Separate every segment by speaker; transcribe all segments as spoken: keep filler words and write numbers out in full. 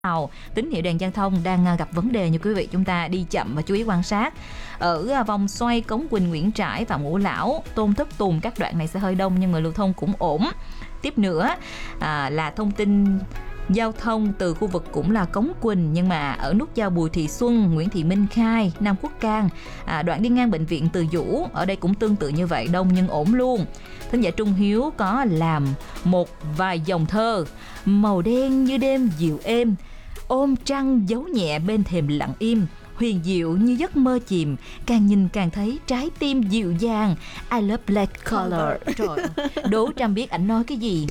Speaker 1: Tàu, tín hiệu đèn giao thông đang gặp vấn đề như quý vị, chúng ta đi chậm và chú ý quan sát. Ở vòng xoay Cống Quỳnh, Nguyễn Trãi, Phạm Ngũ Lão, Tôn Thất Tùng, các đoạn này sẽ hơi đông nhưng mà lưu thông cũng ổn. Tiếp nữa à, là thông tin giao thông từ khu vực cũng là Cống Quỳnh, nhưng mà ở nút giao Bùi Thị Xuân, Nguyễn Thị Minh Khai, Nam Quốc Cang, à, đoạn đi ngang bệnh viện Từ Dũ, ở đây cũng tương tự như vậy, đông nhưng ổn luôn. Thính giả Trung Hiếu có làm một vài dòng thơ: màu đen như đêm dịu êm, ôm trăng giấu nhẹ bên thềm lặng im, huyền diệu như giấc mơ chìm, càng nhìn càng thấy trái tim dịu dàng. I love black color. Trời ơi, đố Trâm biết ảnh nói cái gì?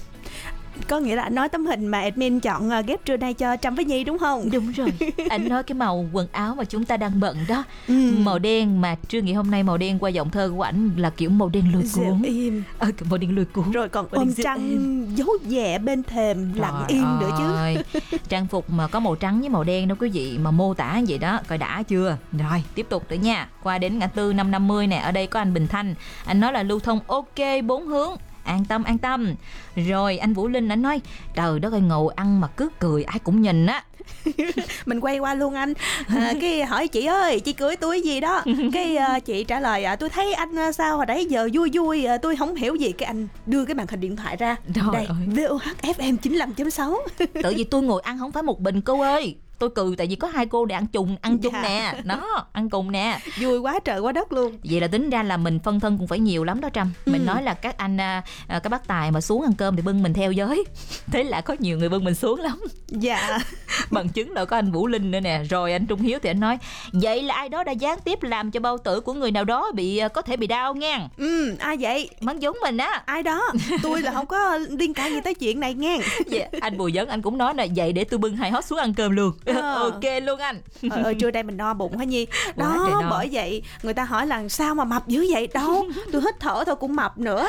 Speaker 2: Có nghĩa là anh nói tấm hình mà admin chọn ghép trưa nay cho Trâm với Nhi đúng không?
Speaker 1: Đúng rồi. Anh nói cái màu quần áo mà chúng ta đang bận đó,
Speaker 2: ừ.
Speaker 1: màu đen, mà Trưa nghĩ hôm nay màu đen qua giọng thơ của ảnh là kiểu màu đen lôi cuốn.
Speaker 2: Im.
Speaker 1: Ờ, màu đen lôi cuốn.
Speaker 2: Rồi còn ôm trăng giấu nhẹ bên thềm lặng im nữa chứ.
Speaker 1: Trang phục mà có màu trắng với màu đen đó quý vị, mà mô tả vậy đó, coi đã chưa? Rồi, tiếp tục nữa nha. Qua đến ngã tư năm năm mươi nè, ở đây có anh Bình Thanh. Anh nói là lưu thông ok bốn hướng. An tâm, an tâm. Rồi anh Vũ Linh anh nói trời đất ơi, ngầu ăn mà cứ cười ai cũng nhìn á.
Speaker 2: Mình quay qua luôn anh, à, cái hỏi chị ơi chị cười tôi gì đó, cái uh, chị trả lời à, tôi thấy anh sao hồi đấy giờ vui vui, à, tôi không hiểu gì. Cái anh đưa cái màn hình điện thoại ra,
Speaker 1: trời
Speaker 2: đây
Speaker 1: ơi.
Speaker 2: vê o hát ép em chín mươi lăm chấm sáu.
Speaker 1: Tự vì tôi ngồi ăn không phải một mình cô ơi, tôi cười tại vì có hai cô để ăn chung ăn chung
Speaker 2: dạ.
Speaker 1: nè, nó ăn cùng nè,
Speaker 2: vui quá trời quá đất luôn.
Speaker 1: Vậy là tính ra là mình phân thân cũng phải nhiều lắm đó Trâm. Mình ừ. nói là các anh à, các bác tài mà xuống ăn cơm thì bưng mình theo giới, thế là có nhiều người bưng mình xuống lắm.
Speaker 2: Dạ.
Speaker 1: Bằng chứng là có anh Vũ Linh nữa nè. Rồi anh Trung Hiếu thì anh nói vậy là ai đó đã gián tiếp làm cho bao tử của người nào đó bị có thể bị đau nha.
Speaker 2: Ừ, ai vậy?
Speaker 1: Mắng giống mình á.
Speaker 2: Ai đó? Tôi là không có liên can gì tới chuyện này nghe.
Speaker 1: Dạ, anh Bùi Dấn anh cũng nói là vậy để tôi bưng hai hót xuống ăn cơm luôn. À. Ok luôn anh.
Speaker 2: Trời ơi, trưa đây mình no bụng hả Nhi? Đó, bởi vậy người ta hỏi là sao mà mập dữ vậy? Đâu, tôi hít thở thôi cũng mập nữa.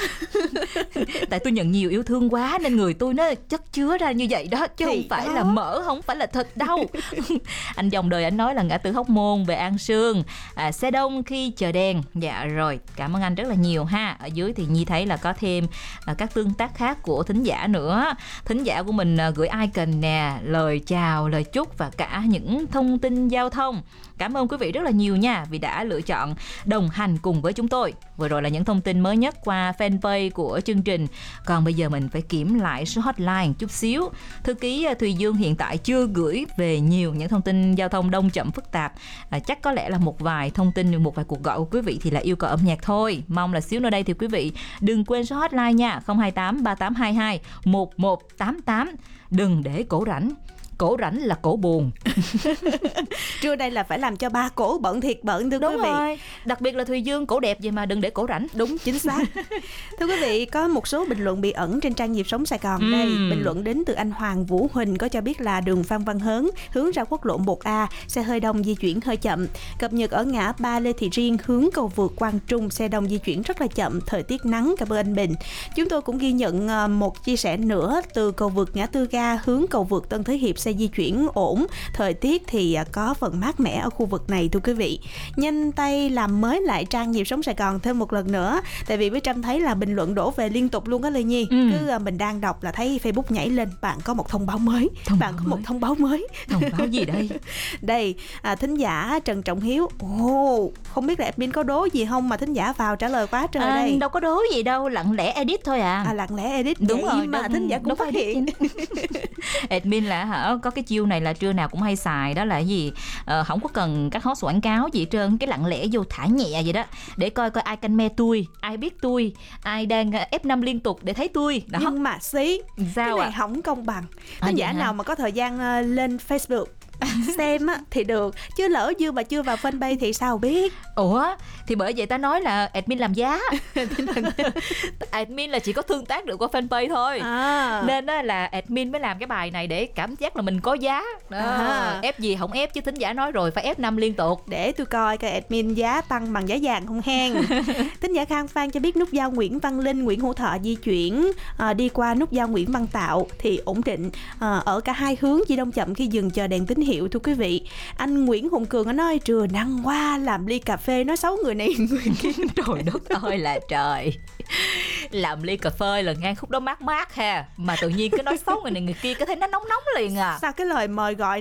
Speaker 1: Tại tôi nhận nhiều yêu thương quá nên người tôi nó chất chứa ra như vậy đó, chứ
Speaker 2: thì
Speaker 1: không phải
Speaker 2: đó.
Speaker 1: là mỡ, không phải là thịt đâu. Anh dòng đời anh nói là ngã tư Hóc Môn về An Sương, à, xe đông khi chờ đèn. Dạ rồi, cảm ơn anh rất là nhiều ha. Ở dưới thì Nhi thấy là có thêm à, các tương tác khác của thính giả nữa. Thính giả của mình à, gửi icon nè, lời chào, lời chúc và cả những thông tin giao thông. Cảm ơn quý vị rất là nhiều nha, vì đã lựa chọn đồng hành cùng với chúng tôi. Vừa rồi là những thông tin mới nhất qua fanpage của chương trình. Còn bây giờ mình phải kiểm lại số hotline chút xíu. Thư ký Thùy Dương hiện tại chưa gửi về nhiều những thông tin giao thông đông chậm phức tạp. À, chắc có lẽ là một vài thông tin, một vài cuộc gọi của quý vị thì là yêu cầu âm nhạc thôi. Mong là xíu nữa đây thì quý vị đừng quên số hotline nha, không hai tám ba tám hai hai một một tám tám. Đừng để cổ rảnh. Cổ rảnh là cổ buồn.
Speaker 2: Trưa đây là phải làm cho ba cổ bận thiệt bận thưa
Speaker 1: Đúng
Speaker 2: quý vị.
Speaker 1: Rồi. Đặc biệt là Thùy Dương cổ đẹp vậy mà đừng để cổ rảnh.
Speaker 2: Đúng, chính xác. Thưa quý vị, có một số bình luận bị ẩn trên trang Nhịp Sống Sài Gòn.
Speaker 1: uhm.
Speaker 2: Đây, bình luận đến từ anh Hoàng Vũ Huỳnh có cho biết là đường Phan Văn Hớn hướng ra quốc lộ một A, xe hơi đông di chuyển hơi chậm. Cập nhật ở ngã ba Lê Thị Riêng hướng cầu vượt Quang Trung, xe đông di chuyển rất là chậm, thời tiết nắng. Cảm ơn anh Bình. Chúng tôi cũng ghi nhận một chia sẻ nữa từ cầu vượt ngã tư ga hướng cầu vượt Tân Thới Hiệp, xe di chuyển ổn, thời tiết thì có phần mát mẻ ở khu vực này thưa quý vị. Nhanh tay làm mới lại trang Nhịp Sống Sài Gòn thêm một lần nữa, tại vì với Trâm thấy là bình luận đổ về liên tục luôn á Lê Nhi. ừ. Cứ mình đang đọc là thấy Facebook nhảy lên, bạn có một thông báo mới,
Speaker 1: thông
Speaker 2: bạn
Speaker 1: báo
Speaker 2: có một
Speaker 1: mới.
Speaker 2: thông báo mới.
Speaker 1: Thông báo gì đây?
Speaker 2: Đây, à, thính giả Trần Trọng Hiếu. Ồ, oh, không biết là admin có đố gì không mà thính giả vào trả lời quá trời. à, đây.
Speaker 1: Đâu có đố gì đâu, lặng lẽ edit thôi à.
Speaker 2: À, lặng lẽ edit.
Speaker 1: Đúng rồi,
Speaker 2: mà
Speaker 1: đâu,
Speaker 2: thính giả cũng phát hiện.
Speaker 1: Admin là hả, có cái chiêu này là trưa nào cũng hay xài, đó là cái gì? Ờ, không có cần các host quảng cáo gì hết trơn, cái lặng lẽ vô thả nhẹ vậy đó, để coi coi ai canh me tôi, ai biết tôi, ai đang ép năm liên tục để thấy tôi đó.
Speaker 2: Nhưng mà xí
Speaker 1: sao
Speaker 2: cái này
Speaker 1: à?
Speaker 2: không công bằng.
Speaker 1: À,
Speaker 2: thính giả
Speaker 1: hả?
Speaker 2: nào mà có thời gian uh, lên Facebook xem á thì được, chứ lỡ dư mà chưa vào fanpage thì sao biết.
Speaker 1: Ủa thì bởi vậy ta nói là admin làm giá. Admin là chỉ có tương tác được qua fanpage thôi,
Speaker 2: à.
Speaker 1: nên đó là admin mới làm cái bài này để cảm giác là mình có giá đó. À. Ép gì không ép, chứ thính giả nói rồi phải ép năm liên tục.
Speaker 2: Để tôi coi coi admin giá tăng bằng giá vàng không hen. Thính giả Khang Phan cho biết nút giao Nguyễn Văn Linh, Nguyễn Hữu Thọ di chuyển à, đi qua nút giao Nguyễn Văn Tạo thì ổn định à, ở cả hai hướng, chỉ đông chậm khi dừng chờ đèn tín hiệu thưa quý vị. Anh Nguyễn Hùng Cường có nói trưa nắng qua làm ly cà phê nói xấu người này người kia.
Speaker 1: Trời đất ơi là trời. Làm ly cà phê là ngang khúc đó mát mát ha, mà tự nhiên cứ nói xấu người này người kia, cứ thấy nó nóng nóng liền à.
Speaker 2: Sao cái lời mời gọi